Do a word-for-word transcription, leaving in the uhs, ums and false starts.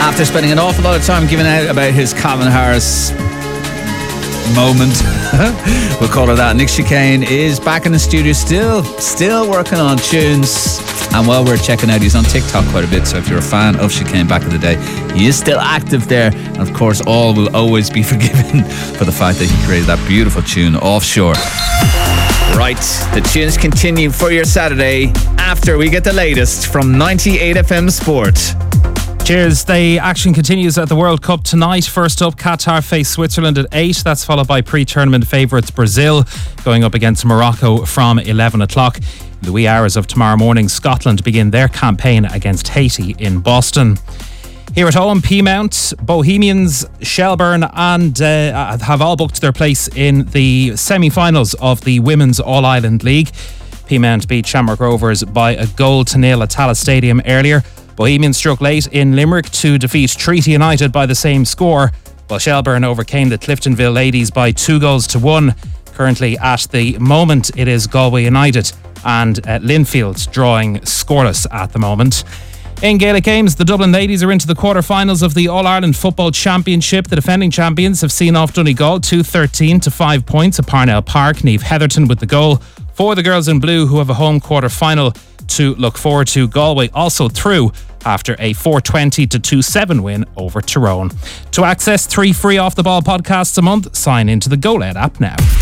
After spending an awful lot of time giving out about his Calvin Harris moment, we'll call it that, Nick Chicane is back in the studio, still still working on tunes. And while we're checking out, he's on TikTok quite a bit, so if you're a fan of Chicane back in the day, he is still active there. And of course, all will always be forgiven for the fact that he created that beautiful tune, Offshore. Right, the tunes continue for your Saturday after we get the latest from ninety-eight F M Sport. Cheers. The action continues at the World Cup tonight. First up, Qatar face Switzerland at eight. That's followed by pre-tournament favourites Brazil going up against Morocco from eleven o'clock. In the wee hours of tomorrow morning, Scotland begin their campaign against Haiti in Boston. Here at home, Peamount, Bohemians, Shelburne and uh, have all booked their place in the semi-finals of the Women's All-Ireland League. Peamount beat Shamrock Rovers by a goal to nil at Tallaght Stadium earlier. Bohemians struck late in Limerick to defeat Treaty United by the same score, while Shelburne overcame the Cliftonville ladies by two goals to one. Currently at the moment it is Galway United and uh, Linfield drawing scoreless at the moment. In Gaelic games, the Dublin ladies are into the quarter-finals of the All-Ireland Football Championship. The defending champions have seen off Donegal two thirteen to five points at Parnell Park. Niamh Heatherton with the goal for the girls in blue, who have a home quarter-final to look forward to. Galway also through after a four twenty to two seven win over Tyrone. To access three free off-the-ball podcasts a month, sign into the Go L E D app now.